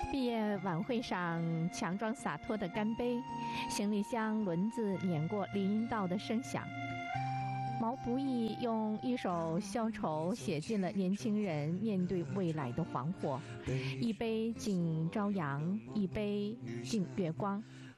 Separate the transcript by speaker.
Speaker 1: 毕业晚会上，强壮洒脱的干杯，行李箱轮子碾过林荫道的声响。毛不易用一首消愁写尽了年轻人面对未来的惶惑。一杯敬朝阳，一杯敬月光。